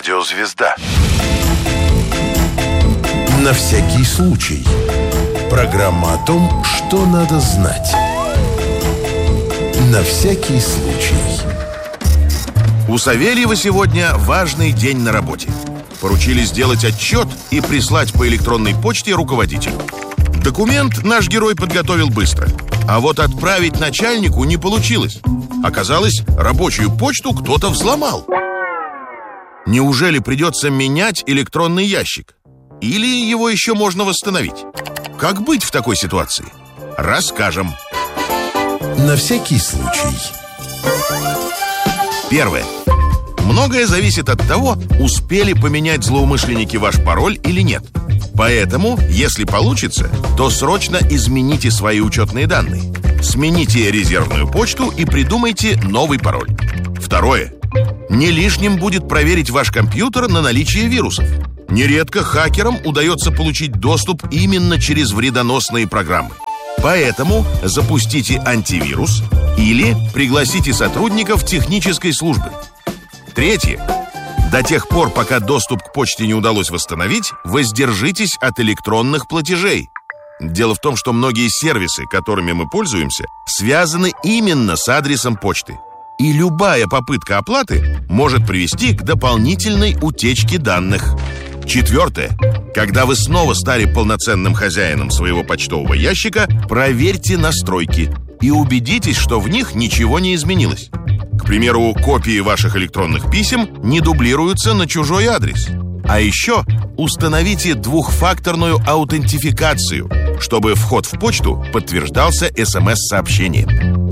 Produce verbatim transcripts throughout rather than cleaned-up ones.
Радиозвезда. На всякий случай. Программа о том, что надо знать. На всякий случай. У Савельева сегодня важный день на работе. Поручили сделать отчет и прислать по электронной почте руководителю. Документ наш герой подготовил быстро, а вот отправить начальнику не получилось. Оказалось, рабочую почту кто-то взломал. Неужели придется менять электронный ящик? Или его еще можно восстановить? Как быть в такой ситуации? Расскажем. На всякий случай. Первое. Многое зависит от того, успели поменять злоумышленники ваш пароль или нет. Поэтому, если получится, то срочно измените свои учетные данные. Смените резервную почту и придумайте новый пароль. Второе. Не лишним будет проверить ваш компьютер на наличие вирусов. Нередко хакерам удается получить доступ именно через вредоносные программы. Поэтому запустите антивирус или пригласите сотрудников технической службы. Третье. До тех пор, пока доступ к почте не удалось восстановить, воздержитесь от электронных платежей. Дело в том, что многие сервисы, которыми мы пользуемся, связаны именно с адресом почты. И любая попытка оплаты может привести к дополнительной утечке данных. Четвертое. Когда вы снова стали полноценным хозяином своего почтового ящика, проверьте настройки и убедитесь, что в них ничего не изменилось. К примеру, копии ваших электронных писем не дублируются на чужой адрес. А еще установите двухфакторную аутентификацию, чтобы вход в почту подтверждался эс эм эс-сообщением.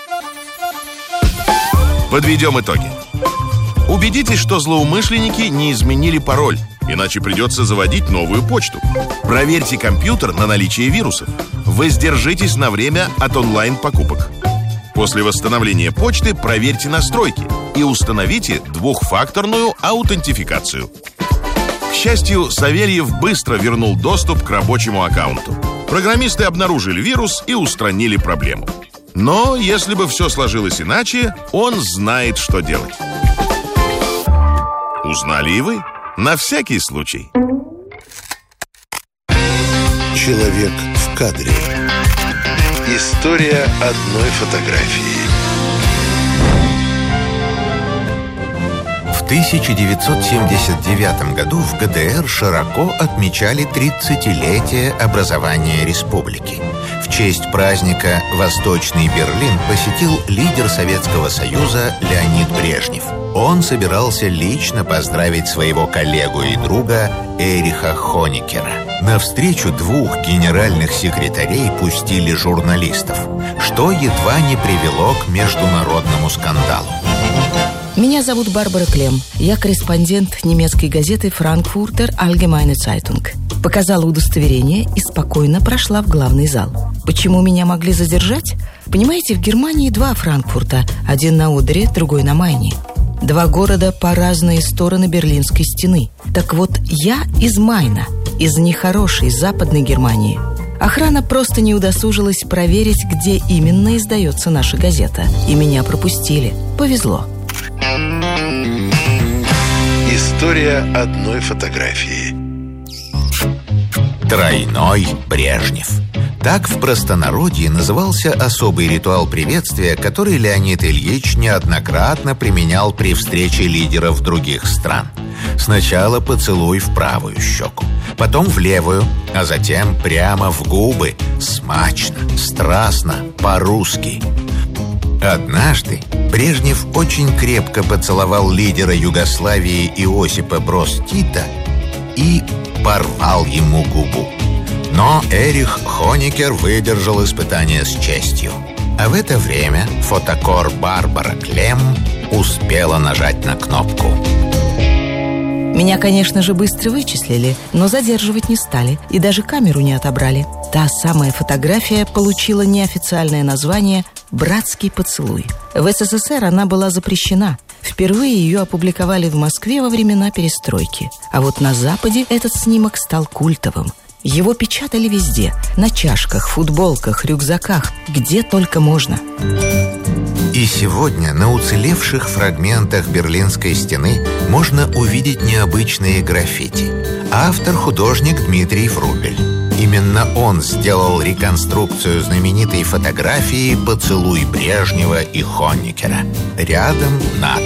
Подведем итоги. Убедитесь, что злоумышленники не изменили пароль, иначе придется заводить новую почту. Проверьте компьютер на наличие вирусов. Воздержитесь на время от онлайн-покупок. После восстановления почты проверьте настройки и установите двухфакторную аутентификацию. К счастью, Савельев быстро вернул доступ к рабочему аккаунту. Программисты обнаружили вирус и устранили проблему. Но если бы все сложилось иначе, он знает, что делать. Узнали и вы? На всякий случай. Человек в кадре. История одной фотографии. В тысяча девятьсот семьдесят девятом году в гэ дэ эр широко отмечали тридцатилетие образования республики. В честь праздника Восточный Берлин посетил лидер Советского Союза Леонид Брежнев. Он собирался лично поздравить своего коллегу и друга Эриха Хонекера. На встречу двух генеральных секретарей пустили журналистов, что едва не привело к международному скандалу. Меня зовут Барбара Клем. Я корреспондент немецкой газеты «Frankfurter Allgemeine Zeitung». Показала удостоверение и спокойно прошла в главный зал. Почему меня могли задержать? Понимаете, в Германии два Франкфурта. Один на Одере, другой на Майне. Два города по разные стороны Берлинской стены. Так вот, я из Майна, из нехорошей западной Германии. Охрана просто не удосужилась проверить, где именно издается наша газета. И меня пропустили. Повезло. История одной фотографии. Тройной Брежнев. Так в простонародье назывался особый ритуал приветствия, который Леонид Ильич неоднократно применял при встрече лидеров других стран. Сначала поцелуй в правую щеку, потом в левую, а затем прямо в губы. Смачно, страстно, по-русски. Однажды Брежнев очень крепко поцеловал лидера Югославии Иосипа Броз Тита и порвал ему губу. Но Эрих Хонекер выдержал испытание с честью. А в это время фотокор Барбара Клем успела нажать на кнопку. Меня, конечно же, быстро вычислили, но задерживать не стали и даже камеру не отобрали. Та самая фотография получила неофициальное название «Братский поцелуй». В эс эс эс эр она была запрещена. Впервые ее опубликовали в Москве во времена перестройки. А вот на Западе этот снимок стал культовым. Его печатали везде – на чашках, футболках, рюкзаках, где только можно. И сегодня на уцелевших фрагментах Берлинской стены можно увидеть необычные граффити. Автор — художник Дмитрий Врубель. Именно он сделал реконструкцию знаменитой фотографии «Поцелуй Брежнева и Хонекера». Рядом надпись